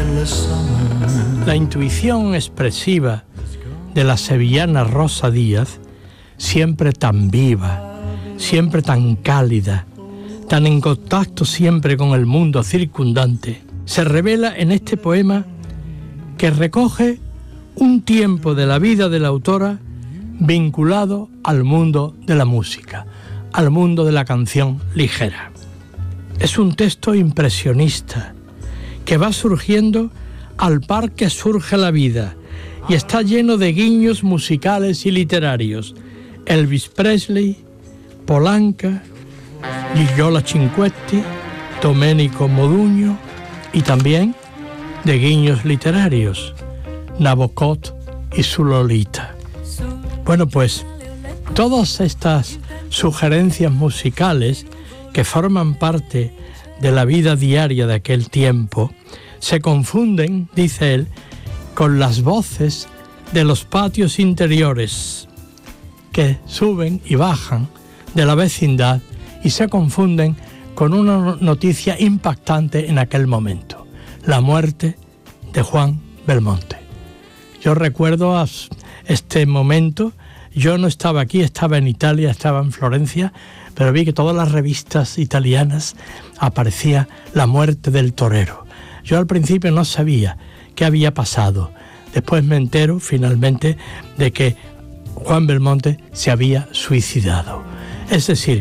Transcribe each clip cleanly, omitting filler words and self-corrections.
La intuición expresiva de la sevillana Rosa Díaz, siempre tan viva, siempre tan cálida, tan en contacto siempre con el mundo circundante, se revela en este poema que recoge un tiempo de la vida de la autora vinculado al mundo de la música, al mundo de la canción ligera. Es un texto impresionista que va surgiendo al par que surge la vida y está lleno de guiños musicales y literarios. Elvis Presley, Polanca, Gigiola Cinquetti, Domenico Modugno y también de guiños literarios, Nabokov y su Lolita. Bueno, pues todas estas sugerencias musicales que forman parte de la vida diaria de aquel tiempo se confunden, dice él, con las voces de los patios interiores que suben y bajan de la vecindad y se confunden con una noticia impactante en aquel momento, la muerte de Juan Belmonte. Yo recuerdo este momento, yo no estaba aquí, estaba en Italia, estaba en Florencia, pero vi que todas las revistas italianas aparecía la muerte del torero. Yo al principio no sabía qué había pasado. Después me entero finalmente de que Juan Belmonte se había suicidado. Es decir,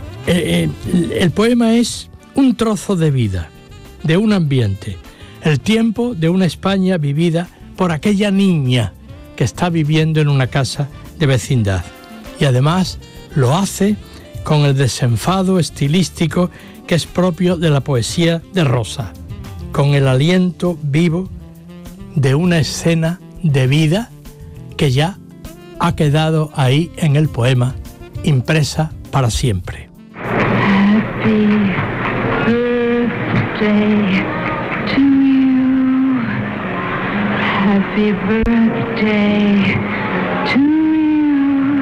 el poema es un trozo de vida, de un ambiente, el tiempo de una España vivida por aquella niña que está viviendo en una casa de vecindad. Y además lo hace con el desenfado estilístico que es propio de la poesía de Rosa, con el aliento vivo de una escena de vida que ya ha quedado ahí en el poema, impresa para siempre. Happy birthday to you. Happy birthday to you.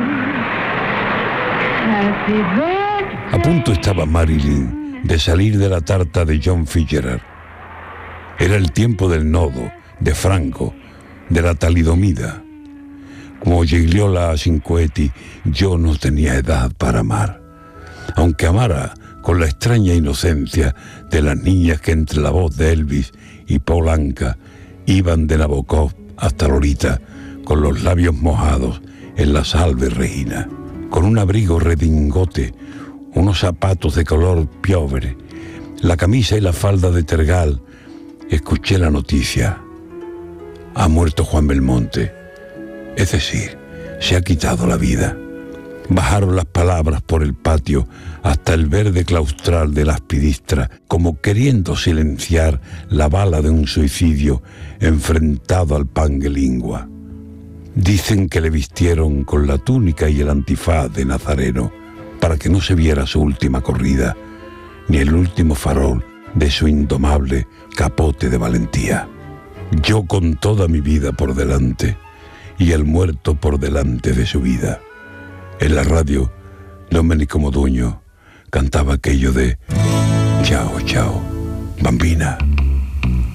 Happy birthday. A punto estaba Marilyn de salir de la tarta de John Fitzgerald. Era el tiempo del nodo, de Franco, de la talidomida. Como Gigliola Cinquetti, yo no tenía edad para amar. Aunque amara con la extraña inocencia de las niñas que entre la voz de Elvis y Polanca iban de Nabokov hasta Lolita con los labios mojados en la salve Regina, con un abrigo redingote, unos zapatos de color piovre, la camisa y la falda de tergal. Escuché la noticia: ha muerto Juan Belmonte, es decir, se ha quitado la vida. Bajaron las palabras por el patio hasta el verde claustral de las pidistras, como queriendo silenciar la bala de un suicidio enfrentado al panguelingua. Dicen que le vistieron con la túnica y el antifaz de nazareno para que no se viera su última corrida, ni el último farol de su indomable capote de valentía. Yo con toda mi vida por delante y el muerto por delante de su vida. En la radio, Domenico Modugno cantaba aquello de: chao, chao, bambina.